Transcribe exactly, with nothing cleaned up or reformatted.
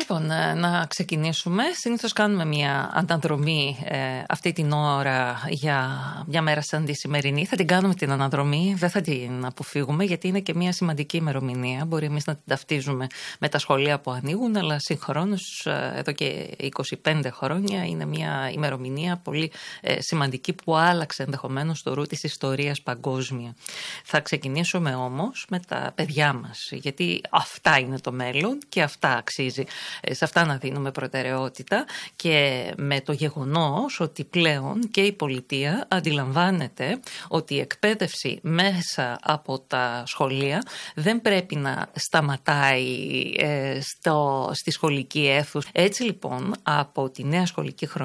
Λοιπόν, να ξεκινήσουμε. Συνήθως κάνουμε μια αναδρομή ε, αυτή την ώρα για μια μέρα σαν τη σημερινή. Θα την κάνουμε την αναδρομή, δεν θα την αποφύγουμε, γιατί είναι και μια σημαντική ημερομηνία. Μπορεί εμείς να την ταυτίζουμε με τα σχολεία που ανοίγουν, αλλά συγχρόνως εδώ και είκοσι πέντε χρόνια είναι μια ημερομηνία πολύ ε, σημαντική που άλλαξε ενδεχομένως το ρου της ιστορίας παγκόσμια. Θα ξεκινήσουμε όμως με τα παιδιά μας, γιατί αυτά είναι το μέλλον και αυτά αξίζει. Σε αυτά να δίνουμε προτεραιότητα, και με το γεγονός ότι πλέον και η πολιτεία αντιλαμβάνεται ότι η εκπαίδευση μέσα από τα σχολεία δεν πρέπει να σταματάει ε, στο, στη σχολική αίθουσα. Έτσι λοιπόν, από τη νέα σχολική χρονιά